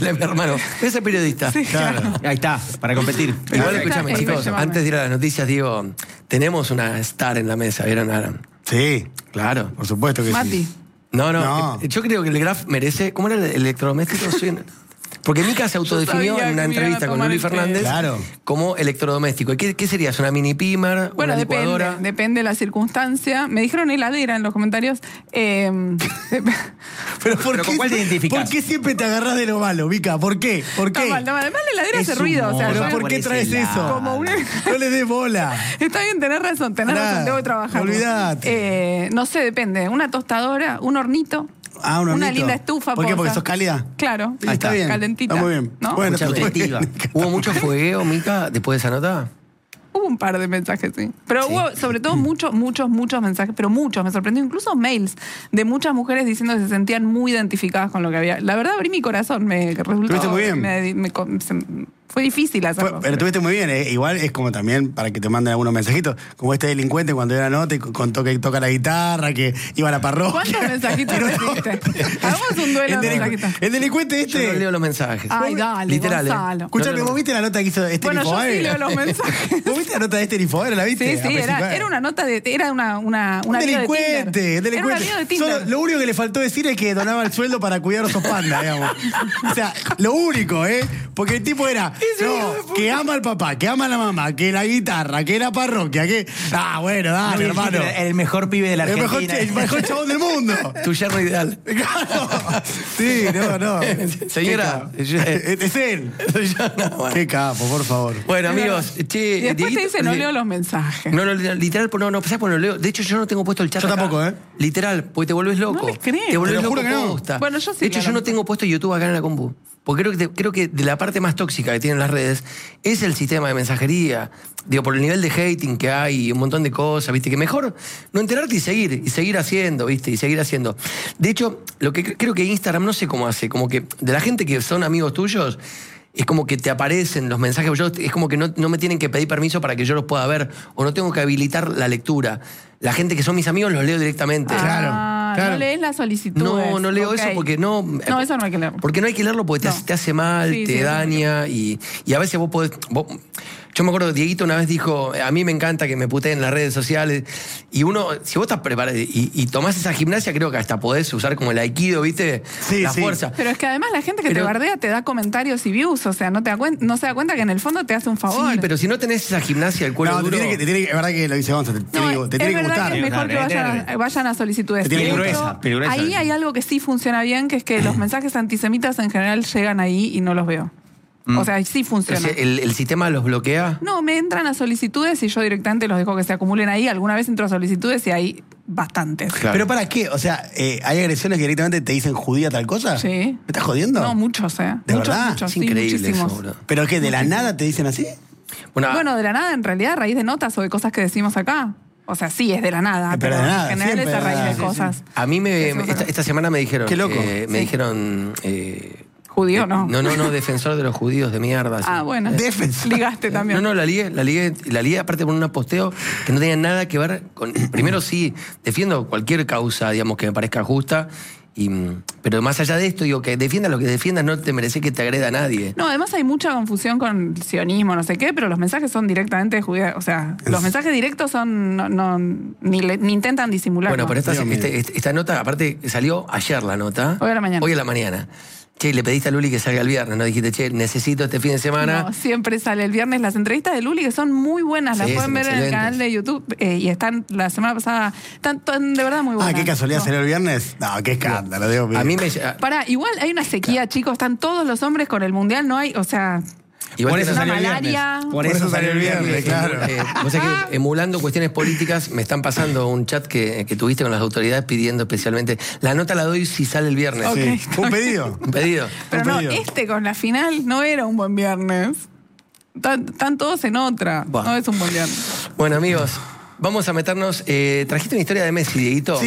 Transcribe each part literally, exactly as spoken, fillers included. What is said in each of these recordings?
preguntarle a mi hermano. Voy a ser periodista. Sí, claro. Claro. Ahí está, para competir. Igual, escúchame, chicos, antes de ir a las noticias, digo, tenemos una star en la mesa, ¿vieron, Alan? Sí. Claro. Por supuesto que Mati. sí. No, no, No. Yo creo que el Graf merece... ¿Cómo era el electrodoméstico? Soy un- Porque Mica se autodefinió sabía en una que me iban a entrevista con tomar Luli el pelo. Fernández Claro. como electrodoméstico. ¿Y ¿Qué, qué serías? ¿Una mini pimer? Bueno, ¿Una depende, licuadora? depende de la circunstancia. Me dijeron heladera en los comentarios. Eh, Pero, ¿por Pero qué, ¿con cuál te identificás? ¿por qué siempre te agarrás de lo malo, Mica? ¿Por qué? ¿Por qué? no, mal, no, además la heladera Es hace ruido. O sea, humor, yo- ¿Pero por qué por traes ese eso? lado. Como una- No le des bola. Está bien, tenés razón, tenés Nada, razón, tengo que trabajar. olvidate. Eh, no sé, depende. Una tostadora, un hornito. Ah, un Una hornito. linda estufa. ¿Por qué? ¿Porque posa. sos cálida? Claro. Ah, está bien. Calentita. Está muy bien. ¿No? Bueno, Escuchame, está muy bien. ¿Hubo mucho fuegueo, Mica, después de esa nota? Hubo un par de mensajes, sí. Pero Sí. hubo, sobre todo, muchos, muchos, muchos mensajes, pero muchos. Me sorprendió incluso mails de muchas mujeres diciendo que se sentían muy identificadas con lo que había. La verdad, abrí mi corazón. Me resultó. Estuviste muy bien. me- me- se- fue difícil hacerlo. Fue- pero estuviste muy bien, ¿eh? Igual es como también para que te manden algunos mensajitos, como este delincuente cuando era nota y contó que toca la guitarra, que iba a la parroquia. ¿Cuántos mensajitos recibiste? Hagamos un duelo El, de delincu- mensajitos. el delincuente Yo no este. leo los mensajes. Ay, dale, Literal, ¿eh? Gonzalo. Escuchame, No, no, no. ¿vos viste la nota que hizo Esther Bueno, yo Infobae? sí leo los mensajes. ¿Vos viste la nota de Esther Infobae? ¿La viste? Sí, sí, era, Apareció- era una nota de. Era una. una, Un una bio de delincuente, Tinder. un delincuente. Era una bio de Tinder. Solo- lo único que le faltó decir es que donaba el sueldo para cuidar a sus pandas, digamos. O sea, lo único, ¿eh? Porque el tipo era, no, que ama al papá, que ama a la mamá, que la guitarra, que la parroquia, que... Ah, bueno, dale, No, hermano. era El mejor pibe de la El mejor, Argentina. el mejor chabón del mundo. Tu yerno ideal. Claro. Sí, no, no. Señora, Qué yo- capo. Es él. Soy yo, no, bueno. Qué capo, por favor. Bueno, amigos, che, Y después te Dieguito- dice, no leo los mensajes. No, no, literal, no, no, ¿sabes por qué no leo? De hecho, yo no tengo puesto el chat Yo acá. tampoco, ¿eh? Literal, porque te volvés loco. No les creo. Te volvés Te lo loco juro que no. posta. Bueno, yo sí De hecho, leo yo no los tengo puesto YouTube acá en la compu. Porque creo que, te- creo que de la parte más tóxica que tienen las redes es el sistema de mensajería. Digo, por el nivel de hating que hay y un montón de cosas, ¿viste? Que mejor no enterarte y seguir, y seguir haciendo, ¿viste? Y seguir haciendo. De hecho, lo que cre- creo que Instagram no sé cómo hace, como que de la gente que son amigos tuyos, es como que te aparecen los mensajes, yo, es como que no, no me tienen que pedir permiso para que yo los pueda ver, o no tengo que habilitar la lectura. La gente que son mis amigos los leo directamente. Ah, claro. no lees la solicitud. No, no leo Ok. eso porque no... No, eso no hay que leerlo. Porque no hay que leerlo porque te, No. hace- te hace mal, Sí, te sí, eso daña y, y a veces vos podés... vos- yo me acuerdo que Dieguito una vez dijo, a mí me encanta que me puteen en las redes sociales y uno, si vos estás preparado y, y tomás esa gimnasia, creo que hasta podés usar como el aikido, ¿viste? Sí, la sí. fuerza. Pero es que además la gente que te Pero- bardea te da comentarios y views, o sea, no, te da cuen- no se da cuenta que en el fondo te hace un favor. Sí, pero si no tenés esa gimnasia, el cuero No, te duro... tiene que, te tiene que- es verdad que lo dice Gonza, te, tiene que- No, te tiene es que verdad gustar. que es mejor que Tiene que vayan, gustar. vayan a solicitudes. Te tiene que De ir hecho, gruesa, pero gruesa. ahí hay algo que sí funciona bien, que es que los mensajes antisemitas en general llegan ahí y no los veo. O sea, sí funciona. ¿El, el sistema los bloquea? No, me entran a solicitudes y yo directamente los dejo que se acumulen ahí. Alguna vez entro a solicitudes y hay bastantes. Claro. ¿Pero para qué? O sea, eh, ¿hay agresiones que directamente te dicen judía tal cosa? Sí. ¿Me estás jodiendo? No, muchos, ¿eh? ¿De muchos, verdad? muchos, Es sí, increíble muchísimos. eso, boludo. ¿Pero qué? ¿De la nada te dicen así? Bueno, Bueno, de la nada, en realidad, a raíz de notas o de cosas que decimos acá. O sea, sí, es de la nada, Eh, pero pero, de nada, en general siempre es a de la raíz nada, de sí, cosas. a mí me, Sí, me- sí, esta, sí. esta semana me dijeron... Qué loco. eh, me Sí. dijeron... eh, Judío, ¿no? No, no, no, defensor de los judíos de mierda. así. Ah, bueno. Defensor. Ligaste también. No, no, la ligué, la ligué, la ligué aparte por un posteo que no tenía nada que ver con... Primero sí, defiendo cualquier causa, digamos, que me parezca justa, y, pero más allá de esto, digo, que defiendas lo que defiendas, no te mereces que te agreda a nadie. No, además hay mucha confusión con el sionismo, no sé qué, pero los mensajes son directamente judíos. O sea, los mensajes directos son. No, no- ni, le- ni intentan disimular. Bueno, pero esta, Dios mío. este- este- esta nota, aparte, salió ayer la nota. Hoy a la mañana. Hoy a la mañana. Che, le pediste a Luli que salga el viernes, ¿no? Dijiste, che, necesito este fin de semana. No, siempre sale el viernes las entrevistas de Luli, que son muy buenas. Las Sí, pueden son ver en el excelentes. canal de YouTube. eh, y están la semana pasada. Están, están de verdad muy buenas. Ah, qué casualidad No. salió el viernes. No, qué escándalo, Dios mío. A mí me... Pará, igual hay una sequía, chicos. Están todos los hombres con el mundial, no hay. O sea, Igual Por que eso no- salió el malaria. viernes. Por eso salió el viernes, claro. Eh, vos sabés que emulando cuestiones políticas, me están pasando un chat que, que tuviste con las autoridades pidiendo especialmente. La nota la doy si sale el viernes. Ok. Sí. Un pedido. Un pedido. pero no, pedido. este con la final no era un buen viernes. Están, están todos en otra. Buah. No es un buen viernes. Bueno, amigos, vamos a meternos. Eh, ¿Trajiste una historia de Messi, Dieguito? Sí,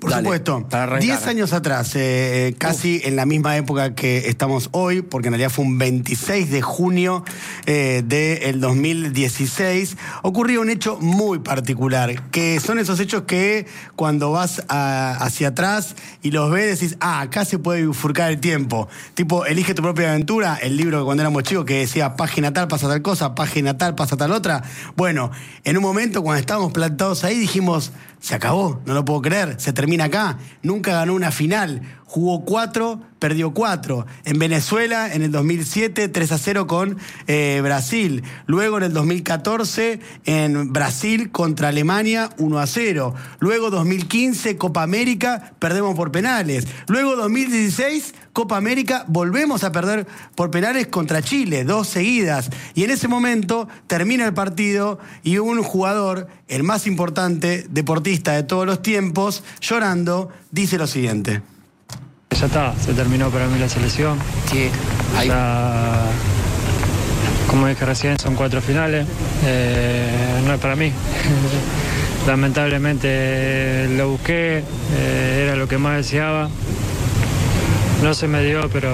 Por Dale, supuesto. para arrancar. Diez años atrás, eh, casi en la misma época que estamos hoy, porque en realidad fue un veintiséis de junio eh, del dos mil dieciséis, ocurrió un hecho muy particular, que son esos hechos que cuando vas a- hacia atrás y los ves decís, ah, acá se puede bifurcar el tiempo. Tipo, Elige tu propia aventura, el libro que cuando éramos chicos que decía página tal pasa tal cosa, página tal pasa tal otra. Bueno, en un momento cuando estábamos plantados ahí dijimos, se acabó, no lo puedo creer, se termina acá. Nunca ganó una final, jugó cuatro, perdió cuatro. En Venezuela, en el dos mil siete, tres a cero con eh, Brasil. Luego en el dos mil catorce, en Brasil contra Alemania, uno a cero. Luego dos mil quince, Copa América, perdemos por penales. Luego dos mil dieciséis, Copa América, volvemos a perder por penales contra Chile, dos seguidas. Y en ese momento termina el partido y un jugador, el más importante deportista de todos los tiempos, llorando, dice lo siguiente. Ya está, se terminó para mí la selección. Che, hay- Ya, como dije recién, son cuatro finales. Eh, no es para mí. Lamentablemente lo busqué, eh, era lo que más deseaba. No se me dio, pero,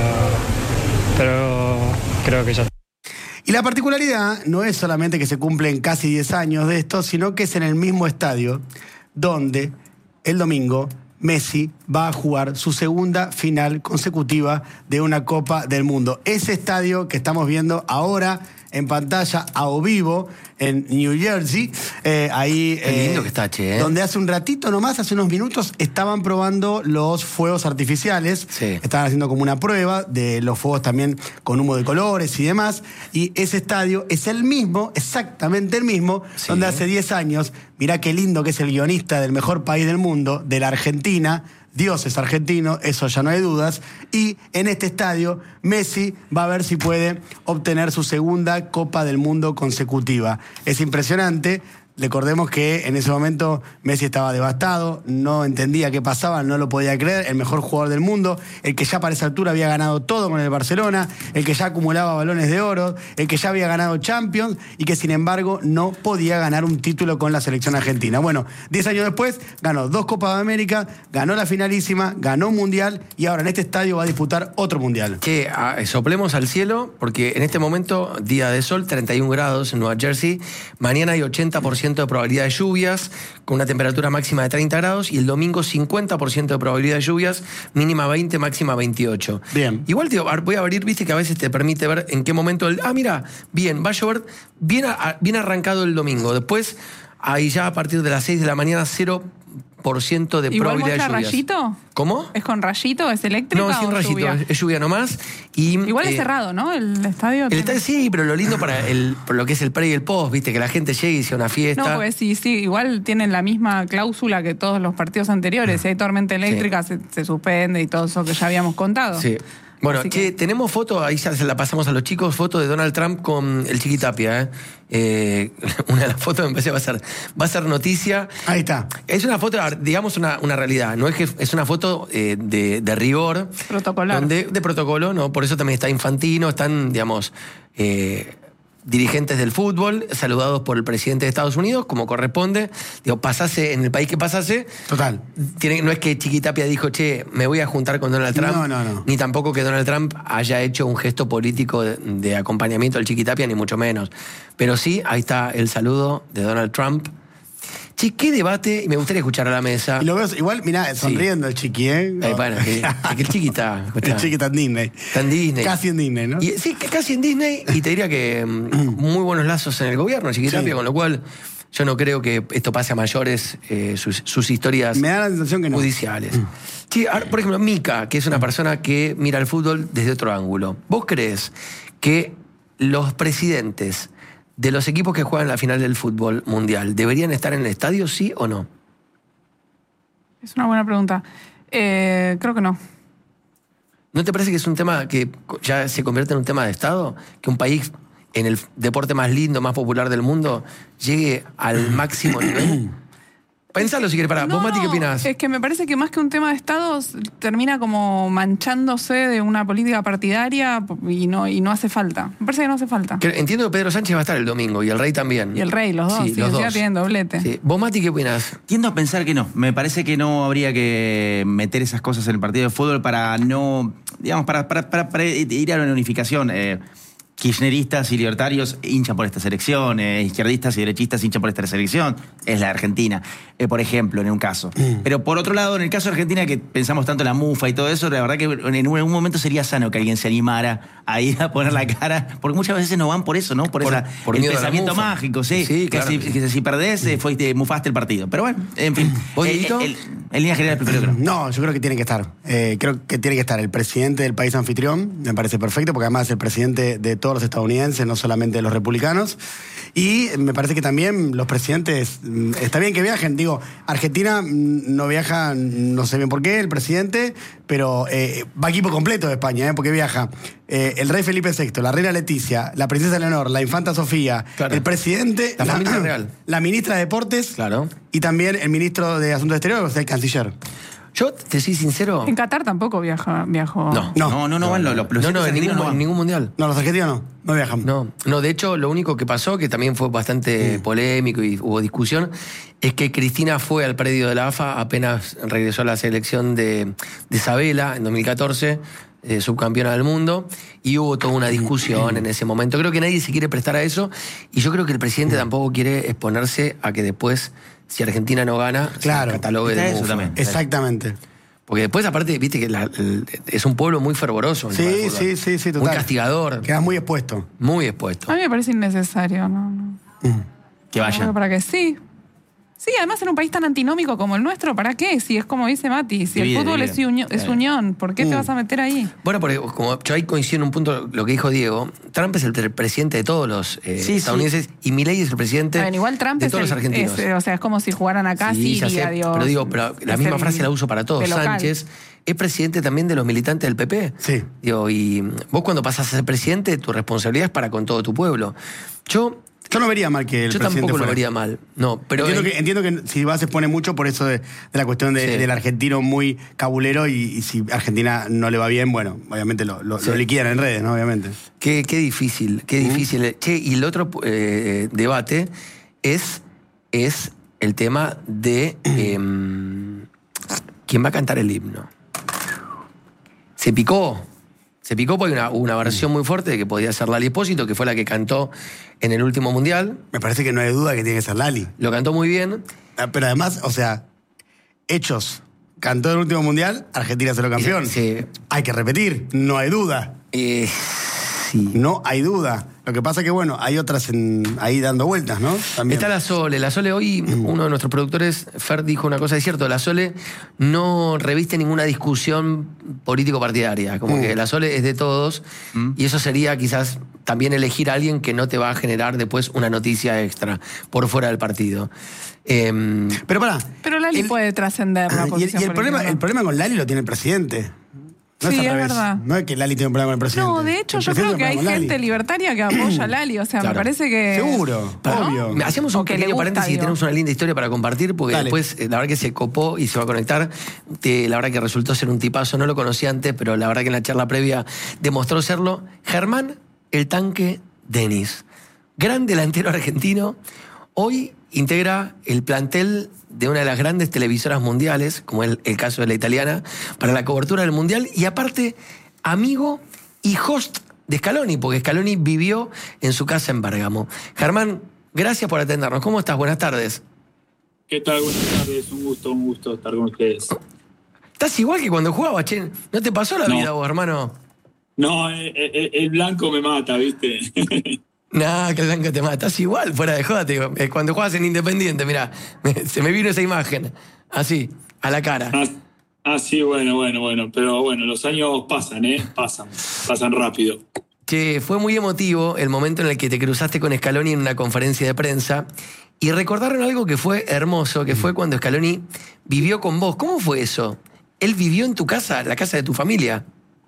pero creo que ya está. Y la particularidad no es solamente que se cumplen casi diez años de esto, sino que es en el mismo estadio donde el domingo Messi va a jugar su segunda final consecutiva de una Copa del Mundo. Ese estadio que estamos viendo ahora en pantalla a o vivo en New Jersey, eh, ahí... Qué lindo eh, que está, che, ¿eh? Donde hace un ratito nomás, hace unos minutos, estaban probando los fuegos artificiales. Sí. Estaban haciendo como una prueba de los fuegos también con humo de colores y demás. Y ese estadio es el mismo, exactamente el mismo, Sí. donde hace diez años, mirá qué lindo que es el guionista del mejor país del mundo, de la Argentina. Dios es argentino, eso ya no hay dudas. Y en este estadio, Messi va a ver si puede obtener su segunda Copa del Mundo consecutiva. Es impresionante. Recordemos que en ese momento Messi estaba devastado, no entendía qué pasaba, no lo podía creer, el mejor jugador del mundo, el que ya para esa altura había ganado todo con el Barcelona, el que ya acumulaba balones de oro, el que ya había ganado Champions y que sin embargo no podía ganar un título con la selección argentina. Bueno, diez años después ganó dos Copas de América, ganó la finalísima, ganó un Mundial y ahora en este estadio va a disputar otro Mundial. Che, ah, soplemos al cielo, porque en este momento, día de sol, treinta y un grados en Nueva Jersey. Mañana hay ochenta por ciento de probabilidad de lluvias, con una temperatura máxima de treinta grados, y el domingo cincuenta por ciento de probabilidad de lluvias, mínima veinte, máxima veintiocho. Bien. Igual te voy a abrir, viste que a veces te permite ver en qué momento... El, ah, mira, bien, va a llover bien, a- bien arrancado el domingo. Después, ahí ya a partir de las seis de la mañana, cero por ciento de ¿Igual probabilidad de muestra lluvias. rayito? ¿Cómo? ¿Es con rayito? ¿Es eléctrica No, sin o rayito, lluvia? es, es lluvia nomás. Y, Igual es eh, cerrado, ¿no? El estadio. El tiene- estadio sí, pero lo lindo para el, por lo que es el pre y el post, viste, que la gente llegue y sea una fiesta. No, pues sí, sí, igual tienen la misma cláusula que todos los partidos anteriores. Si hay tormenta eléctrica, se, se suspende y todo eso que ya habíamos contado. Sí. Bueno, Así che, que- tenemos foto, ahí ya se la pasamos a los chicos, foto de Donald Trump con el Chiquitapia, ¿eh? Eh, una de las fotos me parece va a ser, va a ser noticia. Ahí está. Es una foto, digamos, una, una realidad. No es que es una foto eh, de, de rigor. Protocolar. Donde, de protocolo, ¿no? Por eso también está Infantino, están, digamos, eh, dirigentes del fútbol, saludados por el presidente de Estados Unidos, como corresponde. Digo, pasase en el país que pasase. Total. Tiene, no es que Chiquitapia dijo, che, me voy a juntar con Donald Trump. No, no, no. Ni tampoco que Donald Trump haya hecho un gesto político de, de acompañamiento al Chiquitapia, ni mucho menos. Pero sí, ahí está el saludo de Donald Trump. Che, qué debate, y me gustaría escuchar a la mesa. Y lo veo, igual, mirá, sonriendo el chiqui, ¿eh? Eh, bueno, que, que el Chiqui está, El chiqui está en Disney. está en Disney. Casi en Disney, ¿no? Y, sí, que casi en Disney, y te diría que mm, muy buenos lazos en el gobierno, Chiquitapia, Sí. con lo cual yo no creo que esto pase a mayores, eh, sus, sus historias Me da la sensación que no. judiciales. Sí, ahora, por ejemplo, Mica, que es una persona que mira el fútbol desde otro ángulo. ¿Vos crees que los presidentes de los equipos que juegan la final del fútbol mundial deberían estar en el estadio, sí o no? Es una buena pregunta. Eh, creo que no. ¿No te parece que es un tema que ya se convierte en un tema de Estado? Que un país en el deporte más lindo, más popular del mundo, llegue al máximo nivel. Pensalo si querés, pará. No, ¿Vos, Mati, qué no, opinás? Es que me parece que más que un tema de estados termina como manchándose de una política partidaria y no, y no hace falta. Me parece que no hace falta. Que entiendo que Pedro Sánchez va a estar el domingo y el Rey también. Y el Rey, los dos, Sí, sí, los ya dos. tienen doblete. Sí. ¿Vos, Mati, qué opinás? Tiendo a pensar que no. Me parece que no habría que meter esas cosas en el partido de fútbol para no, digamos, para, para, para, para ir a una unificación. Eh, kirchneristas y libertarios hinchan por esta selección, eh, izquierdistas y derechistas hinchan por esta selección. Es la Argentina, eh, por ejemplo, en un caso. Mm. Pero por otro lado, en el caso de Argentina, que pensamos tanto en la mufa y todo eso, la verdad que en algún momento sería sano que alguien se animara a ir a poner la cara, porque muchas veces no van por eso, ¿no? Por, Por- esa, por el miedo a la pensamiento mufa. mágico, sí. Sí, que, claro. si, que si perdés, eh, fuiste, mufaste el partido. Pero bueno, en fin. ¿Vos, Eh, Dieguito? el- en línea general prefiero que no. No, yo creo que tiene que estar. Eh, creo que tiene que estar el presidente del país anfitrión, me parece perfecto, porque además es el presidente de todos los estadounidenses, no solamente de los republicanos. Y me parece que también los presidentes, mm, está bien que viajen. Digo, Argentina mm, no viaja, no sé bien por qué, el presidente, pero eh, va equipo completo de España, ¿eh? Porque viaja eh, el rey Felipe sexto, la reina Leticia, la princesa Leonor, la infanta Sofía, Claro. el presidente, La familia real. la ministra de Deportes Claro. y también el ministro de Asuntos Exteriores, o sea, el canciller. Yo, te soy sincero... En Qatar tampoco viaja, viajó. No. No. No, no, no van los, los, los No, no, en argentinos ningún, no van. en ningún mundial. No, los argentinos no, no viajan. No, no, de hecho, lo único que pasó, que también fue bastante polémico y hubo discusión, es que Cristina fue al predio de la A F A apenas regresó a la selección de, de Isabela en dos mil catorce, eh, subcampeona del mundo, y hubo toda una discusión en ese momento. Creo que nadie se quiere prestar a eso, y yo creo que el presidente tampoco quiere exponerse a que después, si Argentina no gana, Claro. se catalogue Está de eso mufa. también. Exactamente. Porque después, aparte, viste que la- el- es un pueblo muy fervoroso. el Sí, tema del fútbol. sí, sí, sí, total. Muy castigador, Quedas muy expuesto. muy expuesto. A mí me parece innecesario, ¿no? no. Que vayan. ¿Para qué? Sí. Sí, además en un país tan antinómico como el nuestro, ¿para qué? Si es como dice Mati, si Divide, el fútbol divide. es, unión, es Eh. unión, ¿por qué te vas a meter ahí? Bueno, porque como yo ahí coincido en un punto lo que dijo Diego, Trump es el pre- presidente de todos los eh, Sí, estadounidenses y Milei es el presidente Bueno, igual Trump de es, todos el- los argentinos. es, eh, o sea, es como si jugaran acá Sí, ya Siria, sé, Dios. pero digo, pero la Es misma el- frase la uso para todos. de local. Sánchez es presidente también de los militantes del P P. Sí. Digo, y vos cuando pasás a ser presidente, tu responsabilidad es para con todo tu pueblo. Yo, Yo no vería mal que el yo presidente tampoco lo fuera. vería mal. No, pero entiendo, eh, que, entiendo que si va se expone mucho por eso de, de la cuestión de- Sí. del argentino muy cabulero y, y si Argentina no le va bien, bueno, obviamente lo, lo, Sí. lo liquidan en redes, ¿no? Obviamente. Qué, qué difícil, qué difícil. Che, y el otro eh, debate es, es el tema de em, quién va a cantar el himno. Se picó, se picó porque hay una, una versión muy fuerte de que podía ser Lali Espósito, que fue la que cantó en el último mundial. Me parece que no hay duda que tiene que ser Lali. Lo cantó muy bien. Ah, Pero además, o sea, hechos. Cantó el último mundial, Argentina será campeón. Sí. Hay que repetir, no hay duda. Eh, sí. No hay duda. Lo que pasa que, bueno, hay otras en- ahí dando vueltas, ¿no? También. Está la Sole. La Sole hoy, uno de nuestros productores, Fer, dijo una cosa, es cierto, la Sole no reviste ninguna discusión político-partidaria. Como Mm. que la Sole es de todos y eso sería quizás también elegir a alguien que no te va a generar después una noticia extra por fuera del partido. Em, Pero pará. Pero Lali el- puede trascender la Y el, posición y el problema, política, el ¿no? problema con Lali lo tiene el presidente. No Sí, es al es revés. verdad. No es que Lali tiene un problema con el presidente. No, de hecho, El yo presidente creo que tiene hay un problema con gente Lali. libertaria que apoya a Lali. O sea, Claro. me parece que. Seguro, ¿No? obvio. Me- Hacemos un O que le pequeño gusta, paréntesis y digo. tenemos una linda historia para compartir, porque Dale. después, eh, la verdad que se copó y se va a conectar. Eh, la verdad que resultó ser un tipazo, no lo conocía antes, pero la verdad que en la charla previa demostró serlo. Germán el Tanque Denis, gran delantero argentino, hoy integra el plantel de una de las grandes televisoras mundiales, como el, el caso de la italiana, para la cobertura del Mundial, y aparte, amigo y host de Scaloni, porque Scaloni vivió en su casa en Bérgamo. Germán, gracias por atendernos. ¿Cómo estás? Buenas tardes. ¿Qué tal? Buenas tardes, un gusto, un gusto estar con ustedes. Estás igual que cuando jugabas, che. ¿No te pasó la No. vida vos, hermano? No, eh, eh, el blanco me mata, ¿viste? Nah, que el blanco te mata. Estás igual, fuera de joda, te digo. Eh, Cuando jugabas en Independiente, mirá, me- se me vino esa imagen. Así, a la cara. ah, ah, sí, bueno, bueno, bueno. Pero bueno, los años pasan, ¿eh? Pasan, pasan rápido. Que fue muy emotivo el momento en el que te cruzaste con Scaloni en una conferencia de prensa y recordaron algo que fue hermoso, que fue cuando Scaloni vivió con vos. ¿Cómo fue eso? ¿Él vivió en tu casa, la casa de tu familia?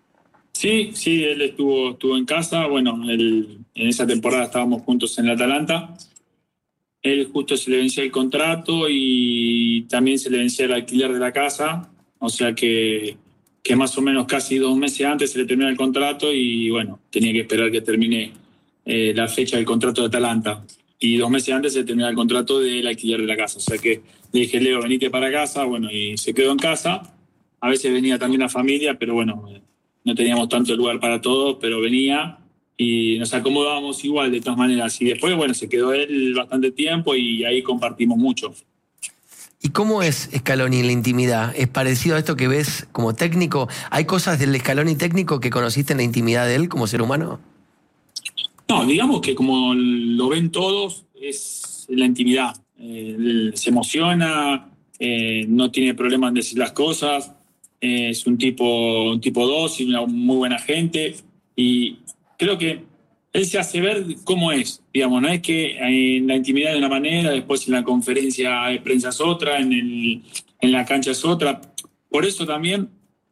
Sí, sí, él estuvo, estuvo en casa. Bueno, él, en esa temporada estábamos juntos en el Atalanta. él justo se le vencía el contrato y también se le vencía el alquiler de la casa, o sea que, que más o menos casi dos meses antes se le termina el contrato y bueno, tenía que esperar que termine eh, la fecha del contrato de Atalanta. Y dos meses antes se termina el contrato del alquiler de la casa, o sea que le dije, Leo, venite para casa, bueno, y se quedó en casa. A veces venía también la familia, pero bueno, no teníamos tanto lugar para todos, pero venía y nos acomodábamos igual de todas maneras. Y después, bueno, se quedó él bastante tiempo y ahí compartimos mucho. ¿Y cómo es Scaloni en la intimidad? ¿Es parecido a esto que ves como técnico? ¿Hay cosas del Scaloni técnico que conociste en la intimidad de él como ser humano? No, digamos que como lo ven todos, es la intimidad. Eh, él se emociona, eh, no tiene problema en decir las cosas, eh, es un tipo, un tipo dócil, una muy buena gente y creo que él se hace ver cómo es, digamos, no es que en la intimidad de una manera, después en la conferencia de prensa es otra, en, el, en la cancha es otra. Por eso también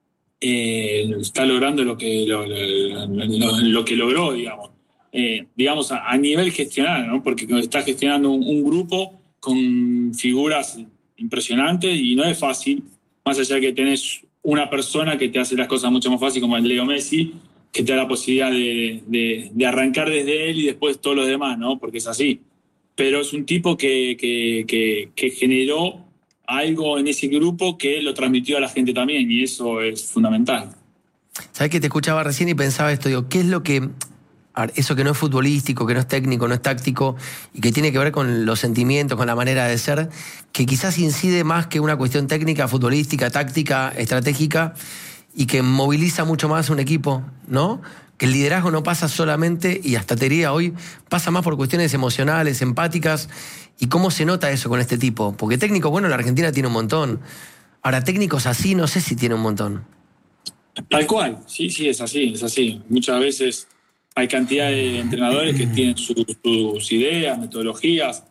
eh, está logrando lo que, lo, lo, lo, lo que logró, digamos. Eh, digamos, a, a nivel gestional, ¿no? Porque está gestionando un, un grupo con figuras impresionantes y no es fácil, más allá de que tenés una persona que te hace las cosas mucho más fácil, como el Leo Messi, que te da la posibilidad de, de, de arrancar desde él y después todos los demás, ¿no? Porque es así. Pero es un tipo que, que, que, que generó algo en ese grupo que lo transmitió a la gente también, y eso es fundamental. ¿Sabés que te escuchaba recién y pensaba esto? Digo, ¿qué es lo que... A ver, eso que no es futbolístico, que no es técnico, no es táctico y que tiene que ver con los sentimientos, con la manera de ser, que quizás incide más que una cuestión técnica, futbolística, táctica, estratégica, y que moviliza mucho más un equipo, ¿no? Que el liderazgo no pasa solamente, y hasta te diría hoy, pasa más por cuestiones emocionales, empáticas, y cómo se nota eso con este tipo. Porque técnicos, bueno, la Argentina tiene un montón. Ahora, técnicos así, no sé si tiene un montón. Tal cual, sí, sí, es así, es así. Muchas veces hay cantidad de entrenadores que tienen sus, sus ideas, metodologías,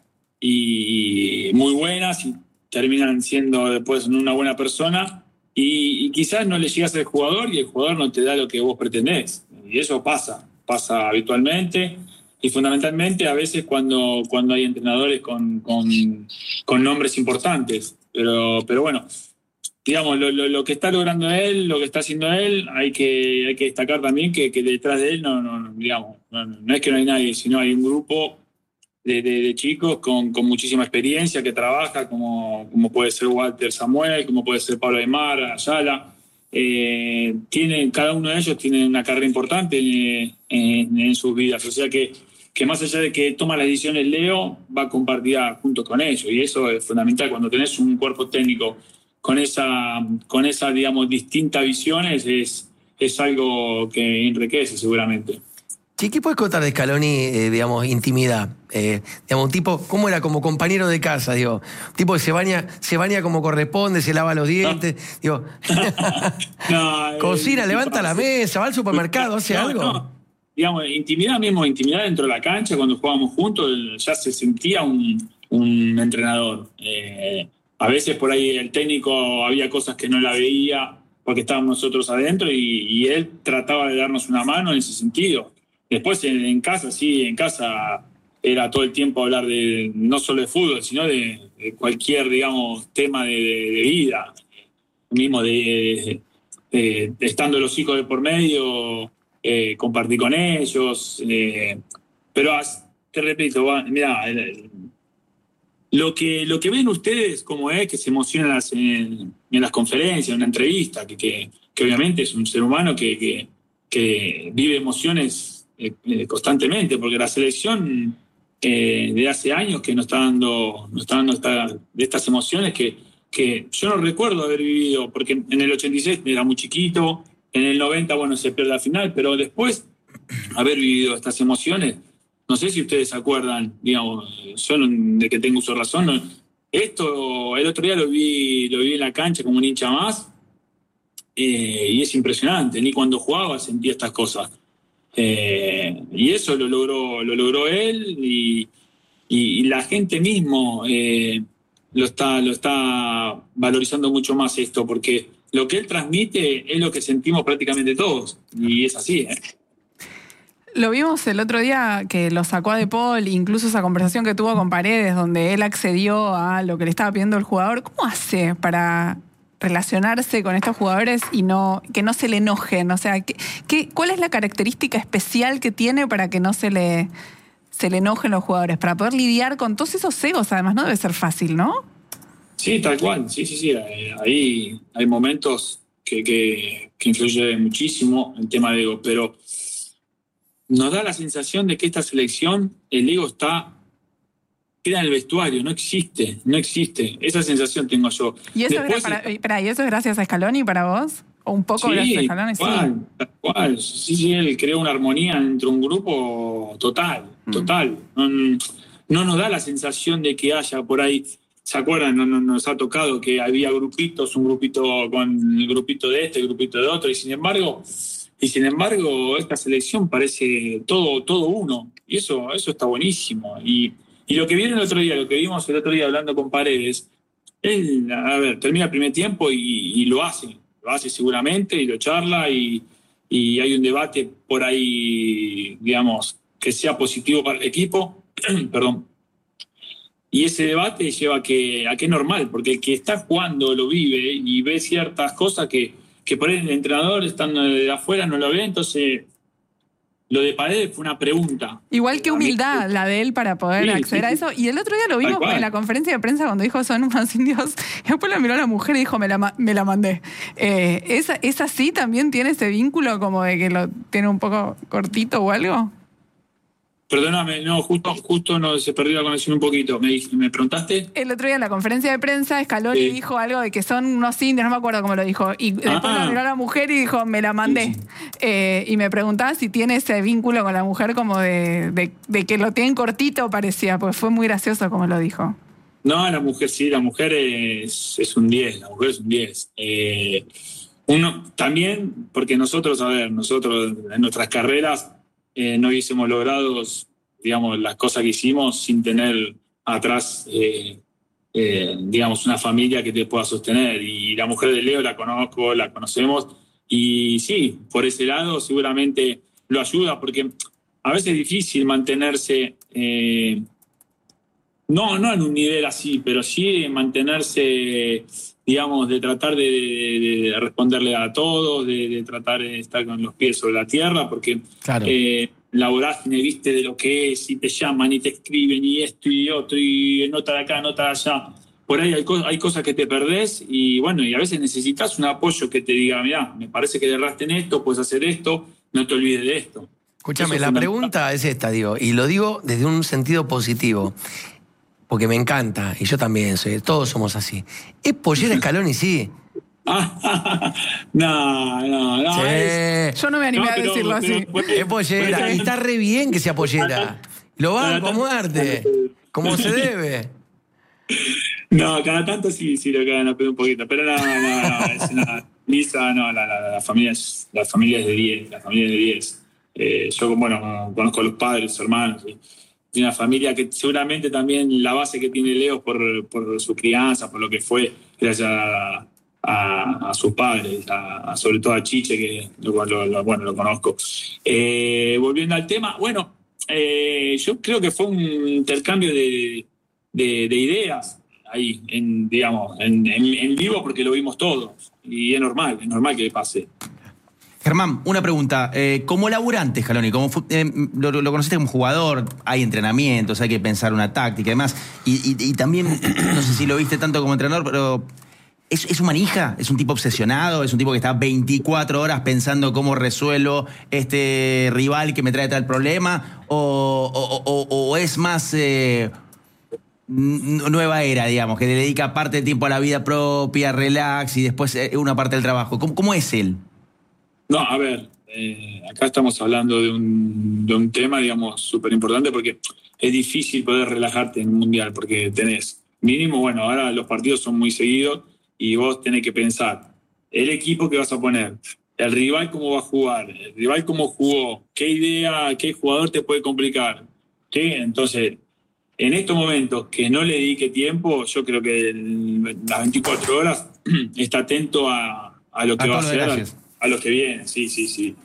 y muy buenas, y terminan siendo después una buena persona, Y, y quizás no le llegas al jugador y el jugador no te da lo que vos pretendés. Y eso pasa, pasa habitualmente y fundamentalmente a veces cuando, cuando hay entrenadores con, con, con nombres importantes. Pero, pero bueno, digamos, lo, lo, lo que está logrando él, lo que está haciendo él, hay que, hay que destacar también que, que detrás de él no, no, digamos, no, no es que no hay nadie, sino hay un grupo De, de, de chicos con, con muchísima experiencia que trabaja, como, como puede ser Walter Samuel, como puede ser Pablo Aymar, Ayala. Eh, tienen, cada uno de ellos tiene una carrera importante en, en, en sus vidas. O sea que, que más allá de que toma las decisiones Leo, va compartida junto con ellos. Y eso es fundamental. Cuando tenés un cuerpo técnico con esa, con esa digamos, distintas visiones, es, es algo que enriquece seguramente. ¿Qué, ¿Qué puedes contar de Scaloni, eh, digamos, intimidad? Eh, digamos, un tipo, ¿cómo era como compañero de casa? Digo, un tipo que se baña, se baña como corresponde, se lava los dientes, no. digo, no, cocina, eh, levanta la mesa, va al supermercado, hace no, algo. No. Digamos, intimidad mismo, intimidad dentro de la cancha, cuando jugábamos juntos, ya se sentía un, un entrenador. Eh, a veces por ahí el técnico había cosas que no la veía porque estábamos nosotros adentro y, y él trataba de darnos una mano en ese sentido. Después en, en casa, sí, en casa era todo el tiempo hablar de no solo de fútbol, sino de, de cualquier, digamos, tema de, de, de vida. Mismo de, de, de, de estando los hijos de por medio, eh, compartir con ellos. Eh, pero te repito, mira, lo que, lo que ven ustedes como es que se emocionan en, en las conferencias, en una entrevista, que, que, que obviamente es un ser humano que, que, que vive emociones Eh, constantemente, porque la selección eh, de hace años que nos está dando, nos está dando esta, de estas emociones que, que yo no recuerdo haber vivido, porque en el ochenta y seis era muy chiquito, en el noventa, bueno, se pierde la final, pero después haber vivido estas emociones, no sé si ustedes se acuerdan, digamos, yo de que tengo uso de razón, no, esto el otro día lo vi, lo vi en la cancha como un hincha más, eh, y es impresionante, ni cuando jugaba sentía estas cosas. Eh, y eso lo logró, lo logró él y, y, y la gente mismo eh, lo está, lo está valorizando mucho más esto, porque lo que él transmite es lo que sentimos prácticamente todos, y es así, ¿eh? Lo vimos el otro día que lo sacó a De Paul, incluso esa conversación que tuvo con Paredes, donde él accedió a lo que le estaba pidiendo el jugador. ¿Cómo hace para relacionarse con estos jugadores y no que no se le enojen? O sea, ¿qué, qué, ¿cuál es la característica especial que tiene para que no se le, se le enojen los jugadores? Para poder lidiar con todos esos egos, además, no debe ser fácil, ¿no? Sí, tal cual. Sí, sí, sí. Ahí hay momentos que, que, que influyen muchísimo el tema de ego, pero nos da la sensación de que esta selección, el ego está, queda en el vestuario, no existe, no existe. Esa sensación tengo yo. ¿Y eso, Después, era para, para, ¿y eso es gracias a Scaloni para vos? ¿O un poco sí, gracias a Scaloni? Tal cual, tal cual. Sí, sí, él creó una armonía entre un grupo total, mm. total. No, no nos da la sensación de que haya por ahí, ¿se acuerdan? No, no, nos ha tocado que había grupitos, un grupito con el grupito de este, el grupito de otro, y sin embargo... Y sin embargo, esta selección parece todo, todo uno. Y eso, eso está buenísimo. Y, y lo que viene el otro día, lo que vimos el otro día hablando con Paredes, él, a ver, termina el primer tiempo y, y lo hace. Lo hace seguramente y lo charla y, y hay un debate por ahí, digamos, que sea positivo para el equipo. Perdón. Y ese debate lleva a que, a que es normal, porque el que está jugando lo vive y ve ciertas cosas que que por ahí el entrenador estando de afuera no lo ve, entonces lo de Paredes fue una pregunta. Igual que humildad la de él para poder sí, acceder sí, a eso. Y el otro día lo vimos en la conferencia de prensa cuando dijo son unos indios, y después la miró a la mujer y dijo me la, me la mandé. Eh, ¿esa, ¿Esa sí también tiene ese vínculo como de que lo tiene un poco cortito o algo? Perdóname, no, justo, justo no, se perdió la conexión un poquito. ¿Me, me preguntaste? El otro día en la conferencia de prensa, Scaloni sí. dijo algo de que son unos indios, no me acuerdo cómo lo dijo. Y después ah. lo miró a la mujer y dijo, me la mandé. Sí. Eh, y me preguntaba si tiene ese vínculo con la mujer como de, de, de que lo tienen cortito, parecía, porque fue muy gracioso como lo dijo. No, la mujer sí, la mujer es, es un diez, la mujer es un diez. Eh, uno, también, porque nosotros, a ver, nosotros en nuestras carreras, Eh, no hubiésemos logrado, digamos, las cosas que hicimos sin tener atrás, eh, eh, digamos, una familia que te pueda sostener. Y la mujer de Leo la conozco, la conocemos. Y sí, por ese lado seguramente lo ayuda, porque a veces es difícil mantenerse, eh, no, no en un nivel así, pero sí mantenerse, digamos, de tratar de, de, de responderle a todos, de, de tratar de estar con los pies sobre la tierra, porque claro. eh, la vorágine, viste, de lo que es, y te llaman y te escriben y esto y otro, y nota de acá, nota de allá. Por ahí hay, co- hay cosas que te perdés y bueno, y a veces necesitas un apoyo que te diga, mirá, me parece que le erraste en esto, puedes hacer esto, no te olvides de esto. Escúchame, la pregunta es esta, digo, y lo digo desde un sentido positivo. Porque me encanta, y yo también soy, todos somos así. ¿Es pollera Scaloni, sí? no, no, no. Sí. Es... Yo no me animé no, a pero, decirlo pero, así. Pero, es pollera, pero, y está re bien que sea pollera. Lo banco a muerte, como se debe. No, cada tanto sí, sí lo cagan a pedo un poquito, pero no, no, no, es una... Lisa, no, la, la, la, familia es, la familia es de diez, la familia es de diez. Eh, yo, bueno, conozco a los padres, los hermanos, y, y una familia que seguramente también la base que tiene Leo por, por su crianza, por lo que fue, gracias a, a, a sus padres, a, a, sobre todo a Chiche, que lo, lo, lo, bueno, lo conozco. Eh, volviendo al tema, bueno, eh, yo creo que fue un intercambio de, de, de ideas ahí, en, digamos, en, en, en vivo, porque lo vimos todos. Y es normal, es normal que pase. Germán, una pregunta. Eh, como laburante, Scaloni, como eh, lo, lo conociste como jugador, hay entrenamientos, hay que pensar una táctica y demás. Y, y, y también, no sé si lo viste tanto como entrenador, pero ¿es, es un manija? ¿Es un tipo obsesionado? ¿Es un tipo que está veinticuatro horas pensando cómo resuelvo este rival que me trae tal problema? ¿O, o, o, o es más... Eh, nueva era, digamos, que le dedica parte del tiempo a la vida propia, relax y después una parte del trabajo? ¿Cómo, cómo es él? No, a ver, eh, acá estamos hablando de un, de un tema, digamos, súper importante porque es difícil poder relajarte en un mundial porque tenés mínimo, bueno, ahora los partidos son muy seguidos y vos tenés que pensar el equipo que vas a poner, el rival cómo va a jugar, el rival cómo jugó, qué idea, qué jugador te puede complicar, ¿sí? Entonces... En estos momentos que no le dedique tiempo, yo creo que el, las veinticuatro horas está atento a, a lo que a va a hacer, a, a lo que viene. Sí, sí, sí.